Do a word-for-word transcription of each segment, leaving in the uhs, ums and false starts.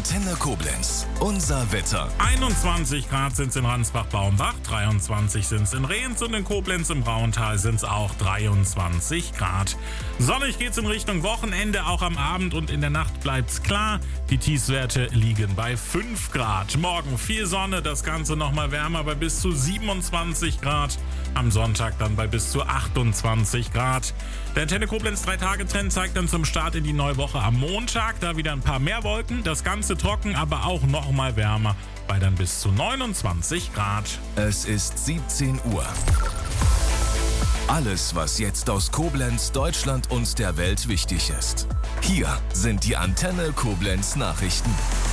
Antenne Koblenz. Unser Wetter. einundzwanzig Grad sind es in Ransbach-Baumbach, dreiundzwanzig sind es in Rehens und in Koblenz im Rauental sind es auch dreiundzwanzig Grad. Sonnig geht's in Richtung Wochenende, auch am Abend und in der Nacht bleibt's klar. Die Tiefstwerte liegen bei fünf Grad. Morgen viel Sonne, das Ganze nochmal wärmer bei bis zu siebenundzwanzig Grad. Am Sonntag dann bei bis zu achtundzwanzig Grad. Der Antenne Koblenz drei Tage Trend zeigt dann zum Start in die neue Woche am Montag. Da wieder ein paar mehr Wolken, das Ganze trocken, aber auch nochmal wärmer bei dann bis zu neunundzwanzig Grad. Es ist siebzehn Uhr. Alles, was jetzt aus Koblenz, Deutschland und der Welt wichtig ist. Hier sind die Antenne Koblenz Nachrichten.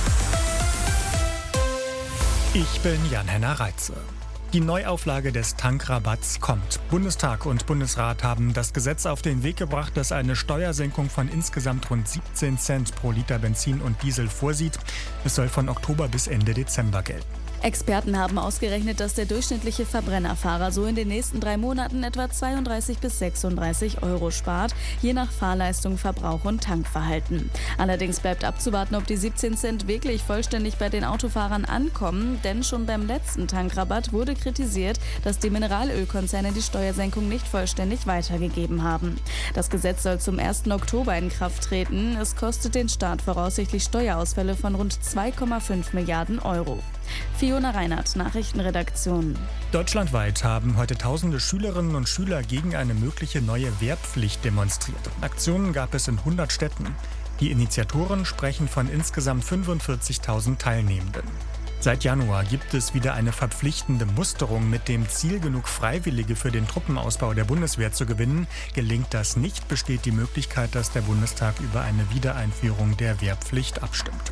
Ich bin Jan-Henner Reitze. Die Neuauflage des Tankrabatts kommt. Bundestag und Bundesrat haben das Gesetz auf den Weg gebracht, das eine Steuersenkung von insgesamt rund siebzehn Cent pro Liter Benzin und Diesel vorsieht. Es soll von Oktober bis Ende Dezember gelten. Experten haben ausgerechnet, dass der durchschnittliche Verbrennerfahrer so in den nächsten drei Monaten etwa zweiunddreißig bis sechsunddreißig Euro spart, je nach Fahrleistung, Verbrauch und Tankverhalten. Allerdings bleibt abzuwarten, ob die siebzehn Cent wirklich vollständig bei den Autofahrern ankommen, denn schon beim letzten Tankrabatt wurde kritisiert, dass die Mineralölkonzerne die Steuersenkung nicht vollständig weitergegeben haben. Das Gesetz soll zum ersten Oktober in Kraft treten. Es kostet den Staat voraussichtlich Steuerausfälle von rund zwei Komma fünf Milliarden Euro. Fiona Reinhardt, Nachrichtenredaktion. Deutschlandweit haben heute tausende Schülerinnen und Schüler gegen eine mögliche neue Wehrpflicht demonstriert. Aktionen gab es in hundert Städten. Die Initiatoren sprechen von insgesamt fünfundvierzigtausend Teilnehmenden. Seit Januar gibt es wieder eine verpflichtende Musterung mit dem Ziel, genug Freiwillige für den Truppenausbau der Bundeswehr zu gewinnen. Gelingt das nicht, besteht die Möglichkeit, dass der Bundestag über eine Wiedereinführung der Wehrpflicht abstimmt.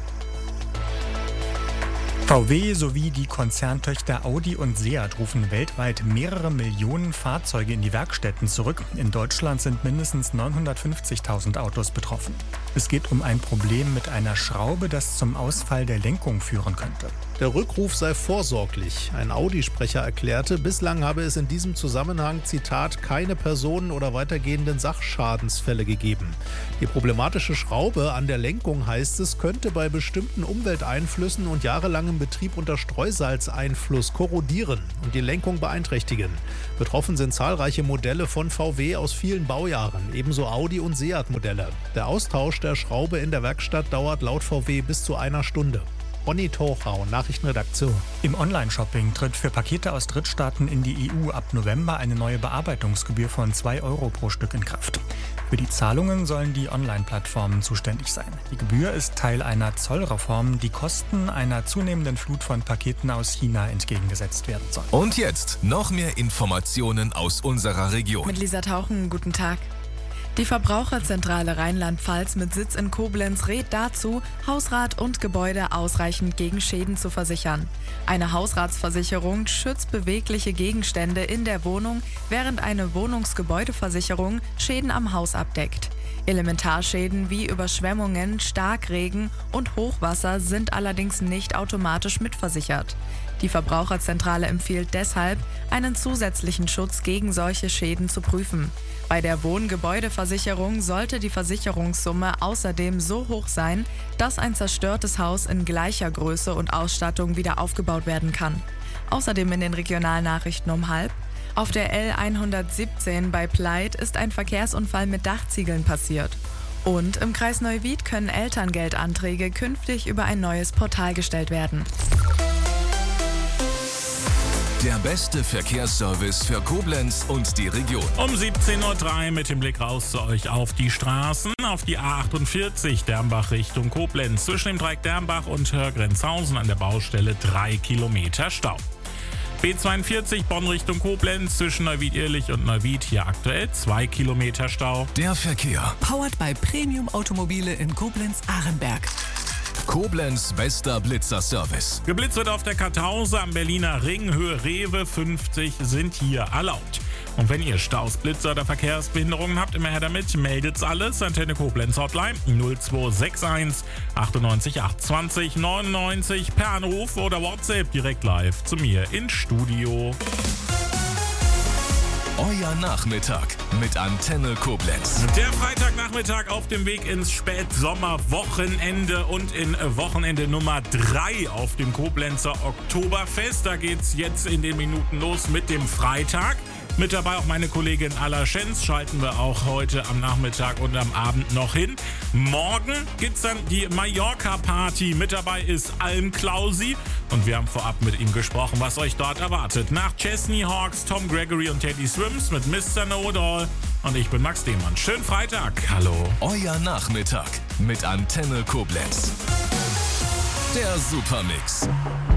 V W sowie die Konzerntöchter Audi und Seat rufen weltweit mehrere Millionen Fahrzeuge in die Werkstätten zurück. In Deutschland sind mindestens neunhundertfünfzigtausend Autos betroffen. Es geht um ein Problem mit einer Schraube, das zum Ausfall der Lenkung führen könnte. Der Rückruf sei vorsorglich. Ein Audi-Sprecher erklärte, bislang habe es in diesem Zusammenhang, Zitat, keine Personen- oder weitergehenden Sachschadensfälle gegeben. Die problematische Schraube an der Lenkung, heißt es, könnte bei bestimmten Umwelteinflüssen und jahrelangem Betrieb unter Streusalzeinfluss korrodieren und die Lenkung beeinträchtigen. Betroffen sind zahlreiche Modelle von V W aus vielen Baujahren, ebenso Audi- und Seat-Modelle. Der Austausch der Schraube in der Werkstatt dauert laut V W bis zu einer Stunde. Ronny Torchau, Nachrichtenredaktion. Im Online-Shopping tritt für Pakete aus Drittstaaten in die E U ab November eine neue Bearbeitungsgebühr von zwei Euro pro Stück in Kraft. Für die Zahlungen sollen die Online-Plattformen zuständig sein. Die Gebühr ist Teil einer Zollreform, die Kosten einer zunehmenden Flut von Paketen aus China entgegengesetzt werden soll. Und jetzt noch mehr Informationen aus unserer Region. Mit Lisa Tauchen, guten Tag. Die Verbraucherzentrale Rheinland-Pfalz mit Sitz in Koblenz rät dazu, Hausrat und Gebäude ausreichend gegen Schäden zu versichern. Eine Hausratsversicherung schützt bewegliche Gegenstände in der Wohnung, während eine Wohnungsgebäudeversicherung Schäden am Haus abdeckt. Elementarschäden wie Überschwemmungen, Starkregen und Hochwasser sind allerdings nicht automatisch mitversichert. Die Verbraucherzentrale empfiehlt deshalb, einen zusätzlichen Schutz gegen solche Schäden zu prüfen. Bei der Wohngebäudeversicherung sollte die Versicherungssumme außerdem so hoch sein, dass ein zerstörtes Haus in gleicher Größe und Ausstattung wieder aufgebaut werden kann. Außerdem in den Regionalnachrichten um halb: Auf der L hundertsiebzehn bei Pleit ist ein Verkehrsunfall mit Dachziegeln passiert. Und im Kreis Neuwied können Elterngeldanträge künftig über ein neues Portal gestellt werden. Der beste Verkehrsservice für Koblenz und die Region. Um siebzehn Uhr drei mit dem Blick raus zu euch auf die Straßen. Auf die A achtundvierzig Dernbach Richtung Koblenz. Zwischen dem Dreieck Dernbach und Hörgrenzhausen an der Baustelle drei Kilometer Stau. B zweiundvierzig Bonn Richtung Koblenz zwischen Neuwied-Irlich und Neuwied, hier aktuell zwei Kilometer Stau. Der Verkehr. Powered by Premium Automobile in Koblenz-Ahrenberg. Koblenz bester Blitzer-Service. Geblitzt wird auf der Kartause am Berliner Ring, Höhe Rewe fünfzig sind hier erlaubt. Und wenn ihr Staus, Blitzer oder Verkehrsbehinderungen habt, immer her damit, meldet's alles. Antenne Koblenz Hotline null zwei sechs eins achtundneunzig achtundzwanzig neunundneunzig per Anruf oder WhatsApp direkt live zu mir ins Studio. Euer Nachmittag mit Antenne Koblenz. Der Freitagnachmittag auf dem Weg ins Spätsommerwochenende und in Wochenende Nummer drei auf dem Koblenzer Oktoberfest. Da geht's jetzt in den Minuten los mit dem Freitag. Mit dabei auch meine Kollegin Alla Schenz, schalten wir auch heute am Nachmittag und am Abend noch hin. Morgen gibt's dann die Mallorca-Party. Mit dabei ist Alm Klausi und wir haben vorab mit ihm gesprochen, was euch dort erwartet. Nach Chesney Hawks, Tom Gregory und Teddy Swims mit Mister Know-It-All. Und ich bin Max Demann. Schönen Freitag. Hallo. Euer Nachmittag mit Antenne Koblenz. Der Supermix.